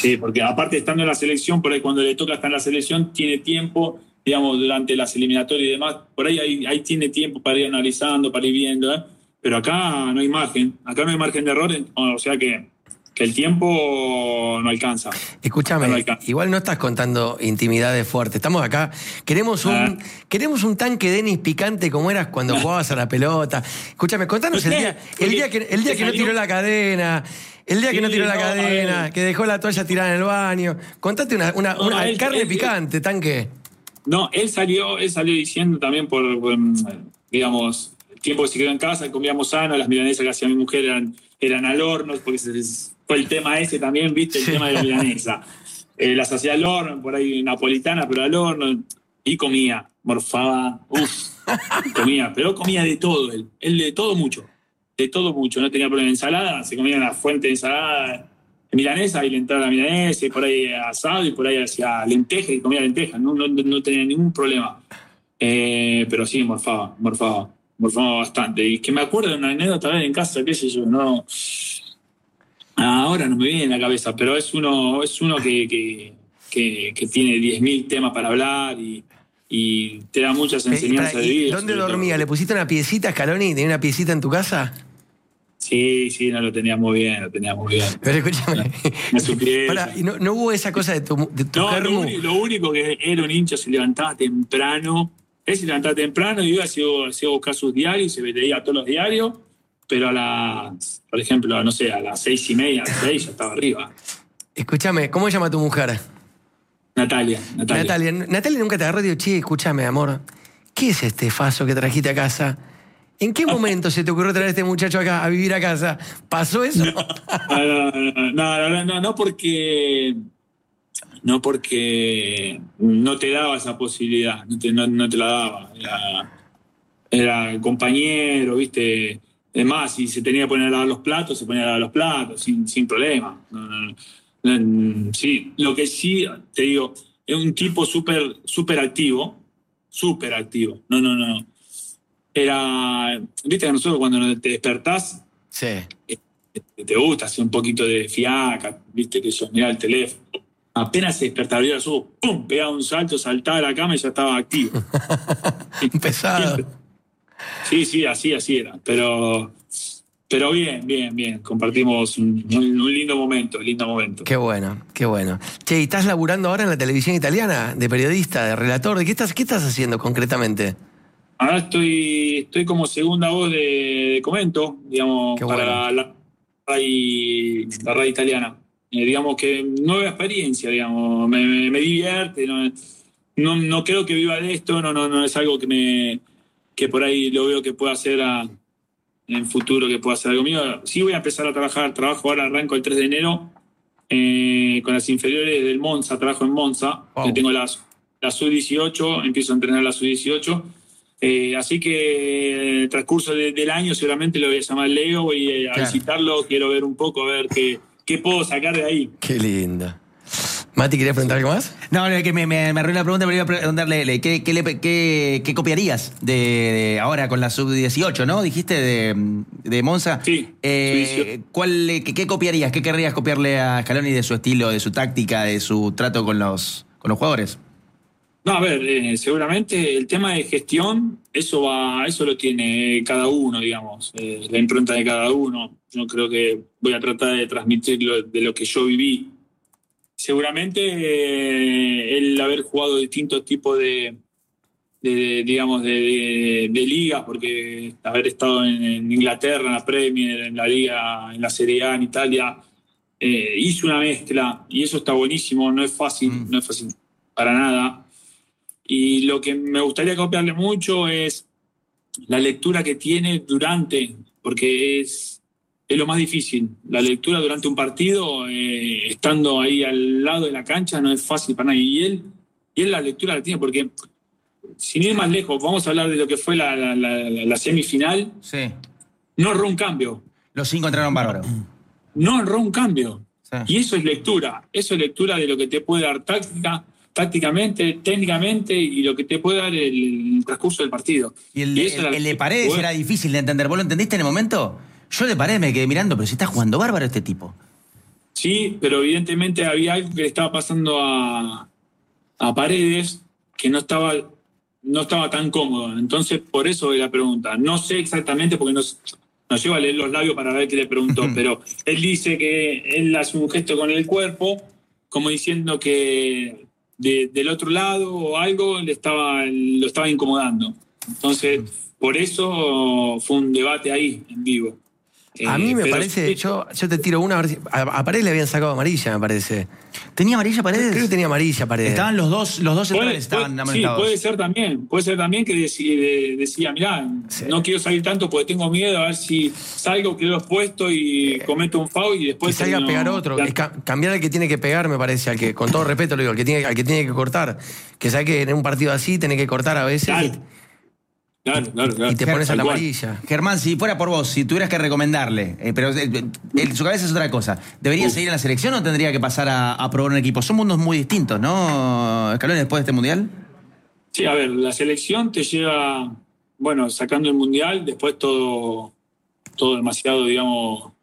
Sí, porque aparte estando en la selección, por ahí cuando le toca estar en la selección, tiene tiempo, digamos, durante las eliminatorias y demás, por ahí, ahí, ahí tiene tiempo para ir analizando, para ir viendo, ¿eh? Pero acá no hay margen, acá no hay margen de error, o sea que, que el tiempo no alcanza. Escúchame, no alcanza. Igual no estás contando intimidades fuertes. Estamos acá, queremos un, Ah. queremos un tanque Denis picante como eras cuando jugabas a la pelota. Escúchame, contanos el día, el día que, el día que no tiró la cadena, el día que Sí, no tiró la no, a cadena, ver. que dejó la toalla tirada en el baño. Contate una, una, No, una él- carne él- picante, tanque. No, él salió, él salió diciendo también por, por, digamos, el tiempo que se quedó en casa, comíamos sano, las milanesas que hacía mi mujer eran, eran al horno, porque se les- fue el tema ese también, viste, el Sí. tema de la milanesa. Eh, las hacía al horno, por ahí napolitana, pero al horno, y comía, morfaba, uff, comía, pero comía de todo él, él de todo mucho, de todo mucho, no tenía problema. Ensalada, se comía una fuente de ensalada milanesa y le entraba la milanesa, y por ahí asado, y por ahí hacía lentejas y comía lentejas, no, no, no tenía ningún problema. Eh, pero sí, morfaba, morfaba, morfaba bastante. Y que me acuerdo de una anécdota vez en casa, qué sé yo, no. Ahora no me viene en la cabeza, pero es uno, es uno que, que, que, que tiene diez mil temas para hablar y, y te da muchas Eh, y enseñanzas para- de y vida. ¿Dónde sobre todo. dormía? ¿Le pusiste una piecita a Scaloni? ¿Tenía una piecita en tu casa? Sí, sí, no, lo tenía muy bien, lo tenía muy bien. Pero escúchame. Me supié. Pará, ¿y no, no hubo esa cosa de tu, de tu No, lo, germu? uni- lo único que era un hincha, se levantaba temprano. Él se levantaba temprano y iba, se iba, se iba a buscar sus diarios, se leía todos los diarios, pero a las, por ejemplo, no sé, a las seis y media, a las seis ya estaba arriba. Escúchame, ¿cómo se llama tu mujer? Natalia, Natalia. Natalia. Natalia nunca te agarró y dijo, che, escúchame, amor, ¿qué es este faso que trajiste a casa? ¿En qué momento se te ocurrió traer a este muchacho acá a vivir a casa? ¿Pasó eso? No, no, no, no, no, no, no porque no porque no te daba esa posibilidad, no te, no, no te la daba. Era, era compañero, viste. Es más, si se tenía que poner a lavar los platos, se ponía a lavar los platos, sin, sin problema. No, no, no. Sí, lo que sí, te digo, es un tipo súper súper activo, súper activo. No, no, no. Era, viste que nosotros cuando te despertás, Sí. te gusta hacer un poquito de fiaca, viste que yo miraba el teléfono. Apenas se despertaba, abría los ojos, pum, pegaba un salto, saltaba a la cama y ya estaba activo. Pesado. Sí, sí, así, así era. Pero, pero bien, bien, bien. Compartimos un, un- un lindo momento, lindo momento. Qué bueno, qué bueno. Che, ¿y estás laburando ahora en la televisión italiana? ¿De periodista, de relator? ¿De qué estás, qué estás haciendo concretamente? Ahora estoy, estoy como segunda voz de, de Comento, digamos, Qué para bueno. la, radio, la radio italiana. Eh, digamos que nueva experiencia, digamos, me, me- me divierte, no, no, no creo que viva de esto, no, no, no es algo que me que por ahí lo veo que pueda hacer a- en futuro, que pueda hacer algo mío. Sí voy a empezar a trabajar, trabajo ahora, arranco el tres de enero eh, con las inferiores del Monza, trabajo en Monza, Wow. que tengo las la sub dieciocho, empiezo a entrenar la sub dieciocho. Eh, así que en el transcurso de- del año seguramente lo voy a llamar Leo, voy a, a Claro. visitarlo, quiero ver un poco, a ver qué, qué puedo sacar de ahí. Qué linda. Mati, ¿querías preguntar algo más? No, no, es que me, me, me arruiné la pregunta, pero iba a preguntarle, le- ¿qué, qué, le- qué- qué copiarías de, de ahora con la sub dieciocho, ¿no? Dijiste de, de Monza. Sí, Eh, sub dieciocho. ¿cuál, le- qué, qué copiarías? ¿Qué querrías copiarle a Scaloni de su estilo, de su táctica, de su trato con los, con los jugadores? No, a ver, eh, seguramente el tema de gestión, eso va, eso lo tiene cada uno, digamos, eh, la impronta de cada uno. Yo creo que voy a tratar de transmitir lo, de lo que yo viví. Seguramente eh, el haber jugado distintos tipos de, de- de, digamos, de, de- de ligas, porque haber estado en, en Inglaterra, en la Premier, en la Liga, en la Serie A, en Italia, eh, hice una mezcla y eso está buenísimo, no es fácil, Mm. no es fácil para nada. Y lo que me gustaría copiarle mucho es la lectura que tiene durante, porque es, es lo más difícil. La lectura durante un partido, eh, estando ahí al lado de la cancha, no es fácil para nadie. Y él, y él la lectura la tiene, porque sin ir más lejos, vamos a hablar de lo que fue la, la- la- la semifinal. Sí. No erró un cambio, Los cinco entraron bárbaros. no erró un cambio. Sí. Y eso es lectura, eso es lectura de lo que te puede dar táctica, tácticamente, técnicamente y lo que te puede dar el, el transcurso del partido. Y el, eso el- era- el de Paredes Bueno, era difícil de entender. ¿Vos lo entendiste en el momento? Yo de Paredes me quedé mirando, pero si está jugando bárbaro este tipo. Sí, pero evidentemente había algo que le estaba pasando a, a Paredes que no estaba, no estaba tan cómodo. Entonces, por eso la pregunta. No sé exactamente porque nos, nos lleva a leer los labios para ver qué le preguntó, pero él dice que él hace un gesto con el cuerpo, como diciendo que de, del otro lado o algo le estaba, lo estaba incomodando. Entonces, por eso fue un debate ahí, en vivo. A mí me Eh, parece, pero- yo, yo te tiro una, a, ver si- a, a Paredes le habían sacado amarilla, me parece. ¿Tenía amarilla Paredes? Creo que tenía amarilla Paredes. Estaban los dos, los dos Puede, centrales estaban puede- sí, amonestados. puede ser también. Puede ser también que decía, de- decía mirá, Sí. no quiero salir tanto porque tengo miedo a ver si salgo, quedo expuesto y cometo un foul y Que después... salga a termino- pegar otro, Ya- es ca- cambiar al que tiene que pegar, me parece, al que, con todo respeto lo digo, al que tiene, al que tiene que cortar. Que sabe que en un partido así tenés que cortar a veces Claro, y, claro, claro, claro. y te pones a Tal la cual. amarilla. Germán, si fuera por vos, si tuvieras que recomendarle, eh, pero eh, eh, su cabeza es otra cosa, ¿debería Uf. seguir en la selección o tendría que pasar a, a probar un equipo? Son mundos muy distintos, ¿no, Scaloni, después de este Mundial? Sí, a ver, la selección te lleva, bueno, sacando el Mundial, después todo, todo demasiado, digamos,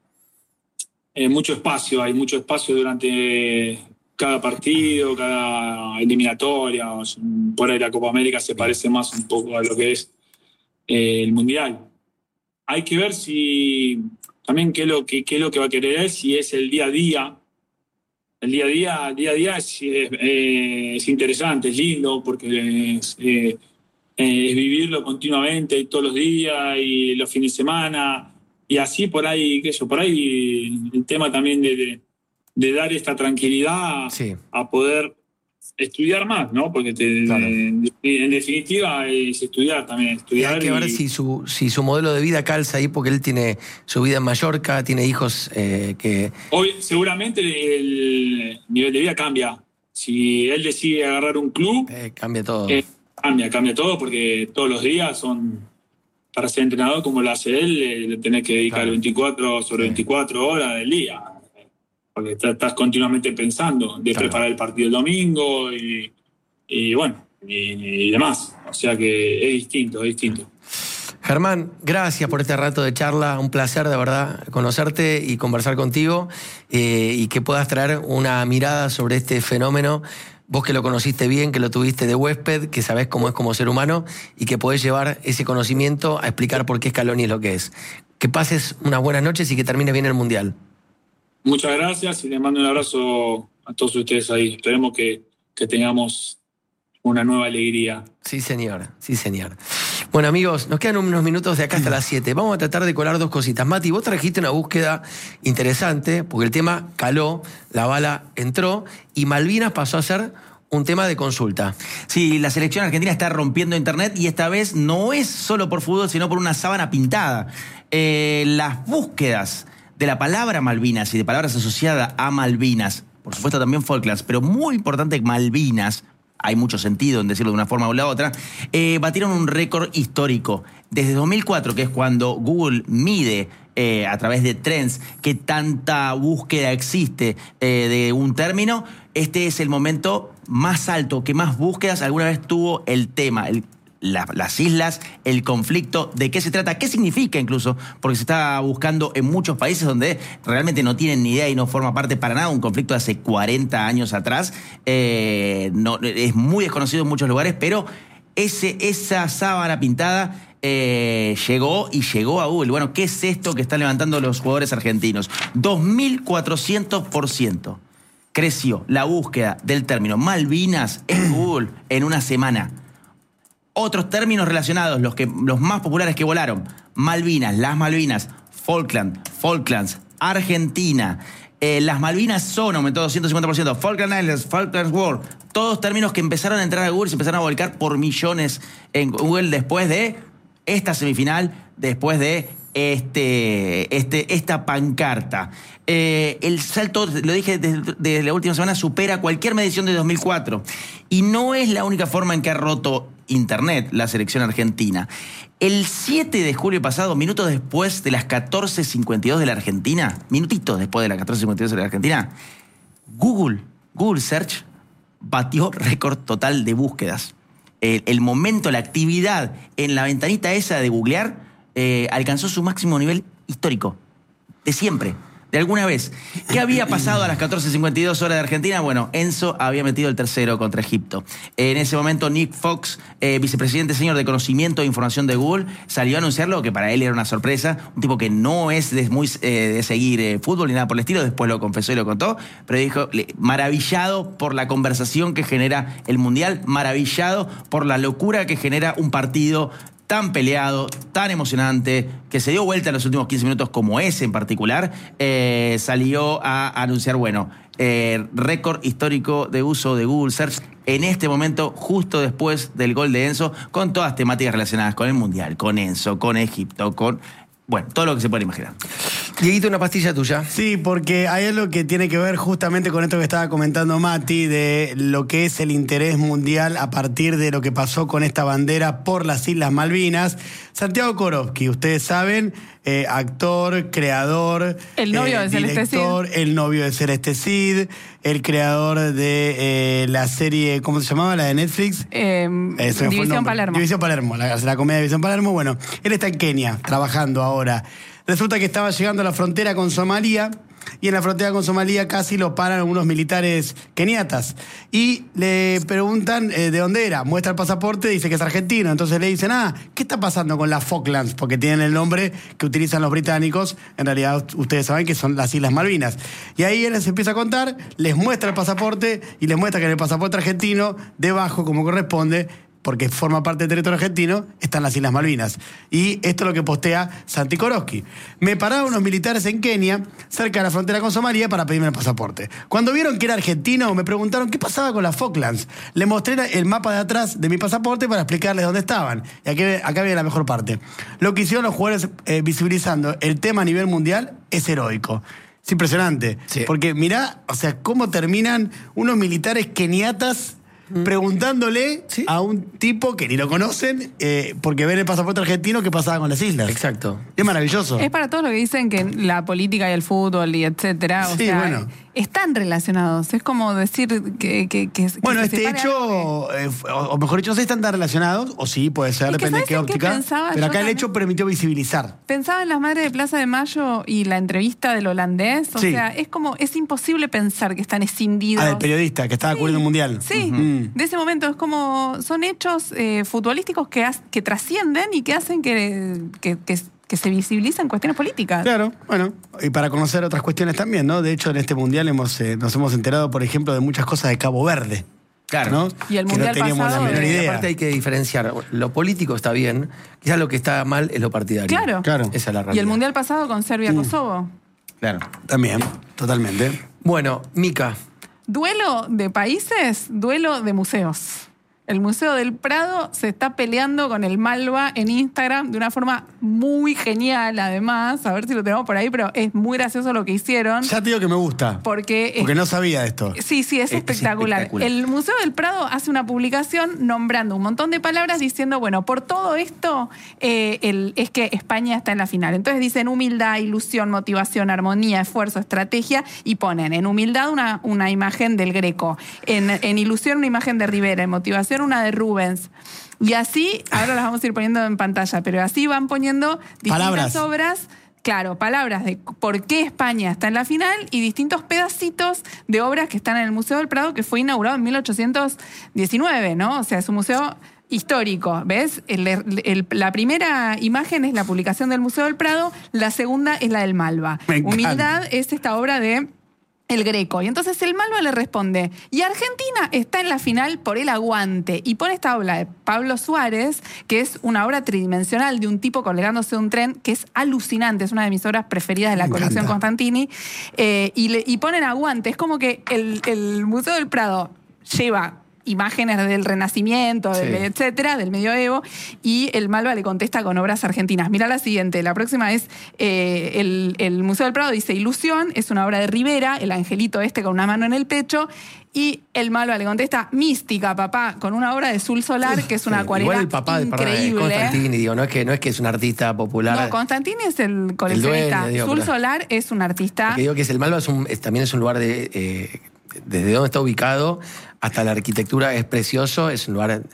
eh, mucho espacio, hay mucho espacio durante cada partido, cada eliminatoria. O sea, por ahí la Copa América se parece más un poco a lo que es eh, el Mundial. Hay que ver si también qué es lo que, qué es lo que va a querer él, si es el día a día. El día a día, el día a día es, es, eh, es interesante, es lindo, porque es, eh, eh, es vivirlo continuamente y todos los días y los fines de semana. Y así por ahí, qué sé yo, por ahí el tema también de, de, de dar esta tranquilidad Sí. a poder estudiar más, ¿no? Porque te, Claro. en, en definitiva es estudiar también, Y estudiar. hay que ver y- si su, si su modelo de vida calza ahí, porque él tiene su vida en Mallorca, tiene hijos eh, que... Hoy seguramente el nivel de vida cambia. Si él decide agarrar un club, eh, cambia todo. eh, cambia, cambia todo, porque todos los días son, para ser entrenador como lo hace él, eh, le tenés que dedicar Claro. veinticuatro sobre Sí. veinticuatro horas del día. Porque estás, estás continuamente pensando de Claro. preparar el partido el domingo y, y bueno, y, y demás. O sea que es distinto, es distinto. Germán, gracias por este rato de charla. Un placer, de verdad, conocerte y conversar contigo eh, y que puedas traer una mirada sobre este fenómeno. Vos que lo conociste bien, que lo tuviste de huésped, que sabés cómo es como ser humano y que podés llevar ese conocimiento a explicar por qué Scaloni es lo que es. Que pases unas buenas noches y que termine bien el Mundial. Muchas gracias y les mando un abrazo a todos ustedes ahí. Esperemos que, que tengamos una nueva alegría. Sí, señor, sí, señor. Bueno, amigos, nos quedan unos minutos de acá hasta las siete. Vamos a tratar de colar dos cositas. Mati, vos trajiste una búsqueda interesante, porque el tema caló, la bala entró, y Malvinas pasó a ser un tema de consulta. Sí, la selección argentina está rompiendo internet y esta vez no es solo por fútbol, sino por una sábana pintada. Eh, las búsquedas de la palabra Malvinas y de palabras asociadas a Malvinas, por supuesto también Falklands, pero muy importante Malvinas, hay mucho sentido en decirlo de una forma u la otra, eh, batieron un récord histórico. Desde dos mil cuatro, que es cuando Google mide eh, a través de trends qué tanta búsqueda existe eh, de un término, este es el momento más alto, que más búsquedas alguna vez tuvo el tema, el La, las islas, el conflicto, de qué se trata, qué significa incluso, porque se está buscando en muchos países donde realmente no tienen ni idea y no forma parte para nada un conflicto de hace cuarenta años atrás. Eh, no, es muy desconocido en muchos lugares, pero ese, esa sábana pintada eh, llegó y llegó a Google. Bueno, ¿qué es esto que están levantando los jugadores argentinos? dos mil cuatrocientos por ciento creció la búsqueda del término Malvinas en Google en una semana. Otros términos relacionados, los, que, los más populares que volaron: Malvinas, las Malvinas, Falkland, Falklands, Argentina. Eh, las Malvinas son, aumentó doscientos cincuenta por ciento, Falkland Islands, Falklands War, todos términos que empezaron a entrar a Google y se empezaron a volcar por millones en Google después de esta semifinal, después de este, este, esta pancarta. Eh, el salto, lo dije desde, desde la última semana, supera cualquier medición de dos mil cuatro. Y no es la única forma en que ha roto Internet la selección argentina. El siete de julio pasado, minutos después de las catorce cincuenta y dos de la Argentina, minutitos después de las catorce cincuenta y dos de la Argentina, Google, Google Search batió récord total de búsquedas. El, el momento, la actividad en la ventanita esa de googlear eh, alcanzó su máximo nivel histórico, de siempre. de alguna vez. ¿Qué había pasado a las catorce cincuenta y dos horas de Argentina? Bueno, Enzo había metido el tercero contra Egipto. En ese momento, Nick Fox, eh, vicepresidente senior de conocimiento e información de Google, salió a anunciarlo, que para él era una sorpresa. Un tipo que no es de, muy, eh, de seguir eh, fútbol ni nada por el estilo, después lo confesó y lo contó, pero dijo, le, maravillado por la conversación que genera el Mundial, maravillado por la locura que genera un partido tan peleado, tan emocionante, que se dio vuelta en los últimos quince minutos como ese en particular, eh, salió a anunciar, bueno, eh, récord histórico de uso de Google Search en este momento, justo después del gol de Enzo, con todas temáticas relacionadas con el Mundial, con Enzo, con Egipto, con... Bueno, todo lo que se puede imaginar. Dieguito, una pastilla tuya. Sí, porque hay algo que tiene que ver justamente con esto que estaba comentando Mati, de lo que es el interés mundial a partir de lo que pasó con esta bandera por las Islas Malvinas. Santiago Korowski, ustedes saben, eh, actor, creador, el novio eh, de Celeste director, Cid. el novio de Celeste Cid, el creador de eh, la serie, ¿cómo se llamaba? La de Netflix. Eh, Eh, se me fue el División nombre. Palermo. División Palermo, la, la comedia de División Palermo. Bueno, él está en Kenia, trabajando ahora. Resulta que estaba llegando a la frontera con Somalia, y en la frontera con Somalia casi lo paran unos militares keniatas. Y le preguntan eh, de dónde era. Muestra el pasaporte, dice que es argentino. Entonces le dicen, ah, ¿qué está pasando con las Falklands? Porque tienen el nombre que utilizan los británicos. En realidad, ustedes saben que son las Islas Malvinas. Y ahí él les empieza a contar, les muestra el pasaporte y les muestra que en el pasaporte argentino, debajo, como corresponde, porque forma parte del territorio argentino, están las Islas Malvinas. Y esto es lo que postea Santi Korowski. Me pararon unos militares en Kenia, cerca de la frontera con Somalia, para pedirme el pasaporte. Cuando vieron que era argentino, me preguntaron qué pasaba con las Falklands. Le mostré el mapa de atrás de mi pasaporte para explicarles dónde estaban. Y aquí, acá viene la mejor parte. Lo que hicieron los jugadores eh, visibilizando el tema a nivel mundial es heroico. Es impresionante. Sí. Porque mirá, o sea, cómo terminan unos militares keniatas preguntándole ¿Sí? a un tipo que ni lo conocen, eh, porque ven el pasaporte argentino, qué pasaba con las islas. Exacto. Es maravilloso. Es para todos los que dicen que la política y el fútbol y etcétera, o Sí, sea, bueno. están relacionados. Es como decir que... que, que Bueno, que este se separe algo hecho, eh, o, o mejor dicho, no sé si están tan relacionados, o sí, puede ser, Es que depende de ¿sabes qué en qué óptica. pensaba Pero yo acá el también? hecho permitió visibilizar. Pensaba en las madres de Plaza de Mayo y la entrevista del holandés. O Sí. sea, es como, es imposible pensar que están escindidos. Ah, del periodista que estaba Sí, cubriendo el mundial. Sí, Mm. de ese momento es como, son hechos eh, futbolísticos que, has- que trascienden y que hacen que, que, que, que se visibilicen cuestiones políticas. Claro, bueno, y para conocer otras cuestiones también, ¿no? De hecho, en este mundial hemos, eh, nos hemos enterado, por ejemplo, de muchas cosas de Cabo Verde. Claro. ¿no? Y el que mundial no teníamos pasado, la menor eh, Y idea. aparte hay que diferenciar. Lo político está bien, quizás lo que está mal es lo partidario. Claro. Claro. Esa es la realidad. Y el mundial pasado con Serbia-Kosovo. Claro. También, totalmente. Bueno, Mica. Duelo de países, duelo de museos. El Museo del Prado se está peleando con el Malva en Instagram de una forma muy genial, además. A ver si lo tenemos por ahí, pero es muy gracioso lo que hicieron. Ya te digo que me gusta. Porque, Porque no sabía esto. Sí, sí, es, Es- es espectacular. espectacular. El Museo del Prado hace una publicación nombrando un montón de palabras diciendo, bueno, por todo esto eh, el, es que España está en la final. Entonces dicen humildad, ilusión, motivación, armonía, esfuerzo, estrategia y ponen en humildad una, una imagen del Greco, en, en ilusión una imagen de Rivera, en motivación una de Rubens. Y así, ahora las vamos a ir poniendo en pantalla, pero así van poniendo distintas Palabras. obras. Claro, palabras de por qué España está en la final y distintos pedacitos de obras que están en el Museo del Prado, que fue inaugurado en mil ochocientos diecinueve, ¿no? O sea, es un museo histórico, ¿ves? El- el- la primera imagen es la publicación del Museo del Prado, la segunda es la del Malva. Me encanta. Humildad es esta obra de el Greco. Y entonces el Malva le responde, y Argentina está en la final por el aguante. Y pone esta obra de Pablo Suárez, que es una obra tridimensional de un tipo colgándose de un tren, que es alucinante, es una de mis obras preferidas de la Me colección encanta. Constantini. Eh, y, le, y ponen aguante. Es como que el, el Museo del Prado lleva imágenes del Renacimiento, del- Sí. etcétera, del medioevo, y el Malva le contesta con obras argentinas. Mira la siguiente, la próxima es eh, el, el Museo del Prado dice Ilusión, es una obra de Rivera, el angelito este con una mano en el pecho, y el Malva le contesta Mística, papá, con una obra de Sul Solar, que es una Sí, acuarela Igual el papá de, perdón, de increíble. Constantini, digo, no es, que, no es que es un artista popular. No, Constantini es el coleccionista. dueño, digo, Sul pero- Solar es un artista. Porque digo que es el Malva es un- es- también es un lugar de... eh, desde donde está ubicado hasta la arquitectura es precioso, es un lugar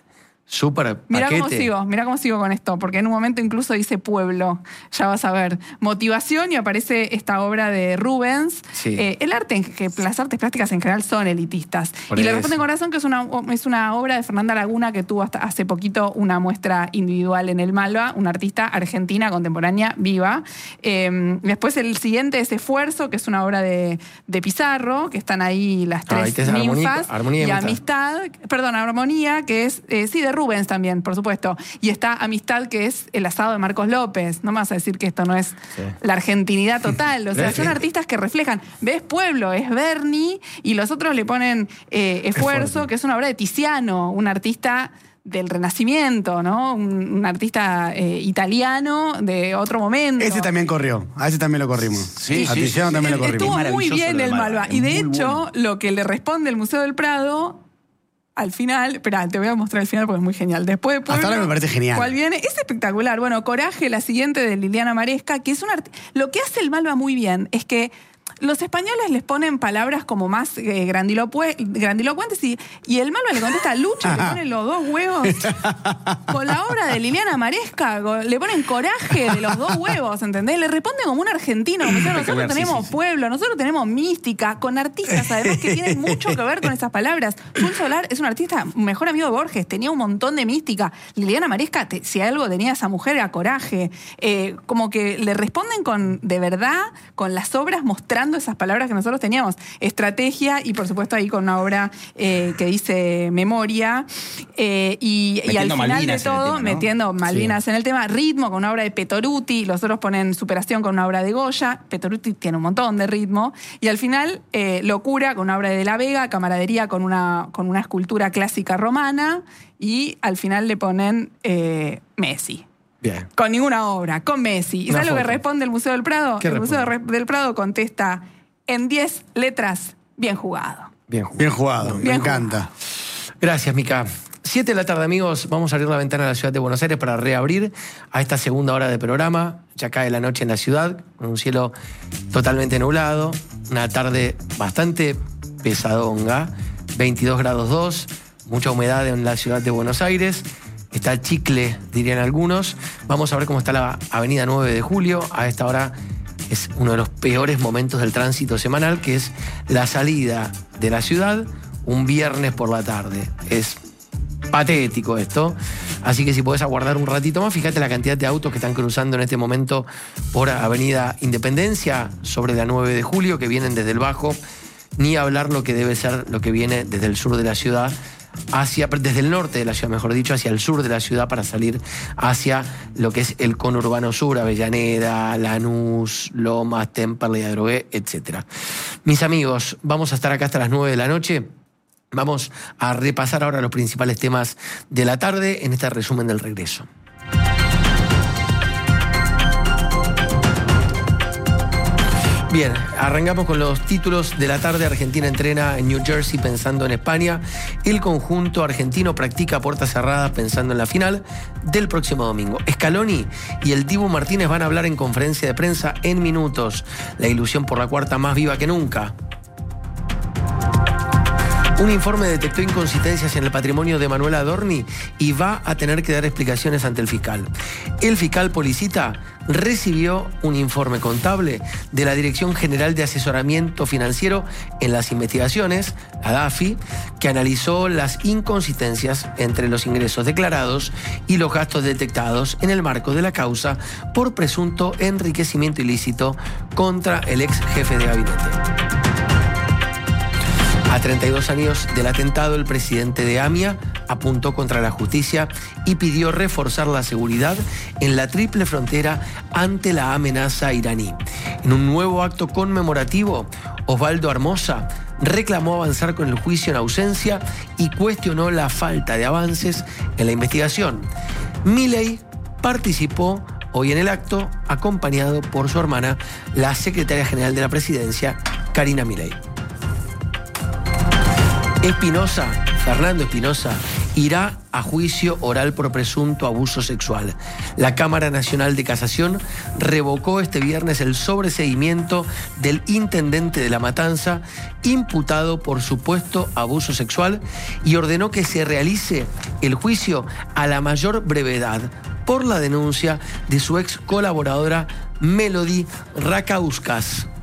Súper Mirá paquete. cómo sigo, mirá cómo sigo con esto, porque en un momento incluso dice pueblo, ya vas a ver. Motivación, y aparece esta obra de Rubens. Sí. Eh, el arte, que las artes plásticas en general son elitistas. Por y Le eso. Responde Corazón, que es una, es una obra de Fernanda Laguna, que tuvo hasta hace poquito una muestra individual en el Malva, una artista argentina contemporánea viva. Eh, después el siguiente es Esfuerzo, que es una obra de, de Pizarro, que están ahí las Ah, ahí tres tenés Armonía- ninfas. Armonía y y Amistad. Amistad, perdón, Armonía, que es, eh, sí, de Rubens también, por supuesto. Y está Amistad, que es El asado de Marcos López. No me vas a decir que esto no es Sí. la argentinidad total. O sea, Sí. son artistas que reflejan. Ves Pueblo, es Berni, y los otros le ponen eh, Esfuerzo, Esfuerzo. que es una obra de Tiziano, un artista del Renacimiento, ¿no? Un, un artista eh, italiano de otro momento. Ese también corrió. A ese también lo corrimos. Sí, a sí, Tiziano sí. también lo Eh, corrimos. Estuvo muy Maravilloso bien lo del el Malva, Malva. es Y de muy hecho, bueno. lo que le responde el Museo del Prado, al final, espera, te voy a mostrar el final porque es muy genial. Después de Pueblo, Hasta ahora me parece genial. ¿Cuál viene? Es espectacular. Bueno, Coraje, la siguiente de Liliana Maresca, que es un art... Lo que hace el Malva muy bien es que los españoles les ponen palabras como más eh, grandilopue- grandilocuentes y, y el Malva le contesta Lucho, le ponen los dos huevos. Con la obra de Liliana Maresca, go- le ponen Coraje de los dos huevos, ¿entendés? Le responde como un argentino, como diciendo, nosotros Sí, tenemos sí, sí. pueblo, nosotros tenemos mística, con artistas además que tienen mucho que ver con esas palabras. Sul Solar es un artista, mejor amigo de Borges, tenía un montón de mística. Liliana Maresca, te- si algo tenía esa mujer, era coraje. Eh, como que le responden con, de verdad, con las obras mostrando esas palabras que nosotros teníamos. Estrategia y, por supuesto, ahí con una obra eh, que dice Memoria. Eh, y, y al Metiendo final de Malvinas en el todo, tema, ¿no? metiendo Malvinas en el tema. Ritmo con una obra de Petoruti. Los otros ponen Superación con una obra de Goya. Petoruti tiene un montón de ritmo. Y al final, eh, Locura con una obra de De la Vega. Camaradería con una, con una escultura clásica romana. Y al final le ponen eh, Messi. Bien. Con ninguna obra, con Messi. ¿Y Una sabes lo que foto. responde el Museo del Prado? ¿Qué El Museo responde? del Prado contesta en diez letras, bien jugado. Bien jugado. Bien jugado, me Bien encanta. Gracias, Mica. Siete de la tarde, amigos. Vamos a abrir la ventana de la ciudad de Buenos Aires para reabrir a esta segunda hora de programa. Ya cae la noche en la ciudad, con un cielo totalmente nublado. Una tarde bastante pesadonga. veintidós grados dos, mucha humedad en la ciudad de Buenos Aires. Está chicle, dirían algunos. Vamos a ver cómo está la avenida nueve de julio. A esta hora es uno de los peores momentos del tránsito semanal, que es la salida de la ciudad un viernes por la tarde. Es patético esto. Así que si podés aguardar un ratito más, fíjate la cantidad de autos que están cruzando en este momento por Avenida Independencia sobre la nueve de julio, que vienen desde el Bajo. Ni hablar lo que debe ser lo que viene desde el sur de la ciudad, hacia, desde el norte de la ciudad, mejor dicho, hacia el sur de la ciudad para salir hacia lo que es el conurbano sur, Avellaneda, Lanús, Lomas, Temperley, Adrogué, etcétera. Mis amigos, vamos a estar acá hasta las nueve de la noche. Vamos a repasar ahora los principales temas de la tarde en este resumen del regreso. Bien, arrancamos con los títulos de la tarde. Argentina entrena en New Jersey pensando en España. El conjunto argentino practica a puertas cerradas pensando en la final del próximo domingo. Scaloni y el Dibu Martínez van a hablar en conferencia de prensa en minutos. La ilusión por la cuarta más viva que nunca. Un informe detectó inconsistencias en el patrimonio de Manuel Adorni y va a tener que dar explicaciones ante el fiscal. El fiscal Policita recibió un informe contable de la Dirección General de Asesoramiento Financiero en las Investigaciones, la D A F I, que analizó las inconsistencias entre los ingresos declarados y los gastos detectados en el marco de la causa por presunto enriquecimiento ilícito contra el ex jefe de gabinete. A treinta y dos años del atentado, el presidente de AMIA apuntó contra la justicia y pidió reforzar la seguridad en la triple frontera ante la amenaza iraní. En un nuevo acto conmemorativo, Osvaldo Hermosa reclamó avanzar con el juicio en ausencia y cuestionó la falta de avances en la investigación. Milei participó hoy en el acto, acompañado por su hermana, la secretaria general de la presidencia, Karina Milei. Espinosa, Fernando Espinosa, irá a juicio oral por presunto abuso sexual. La Cámara Nacional de Casación revocó este viernes el sobreseguimiento del intendente de La Matanza, imputado por supuesto abuso sexual, y ordenó que se realice el juicio a la mayor brevedad por la denuncia de su ex colaboradora Melody Rakauskas.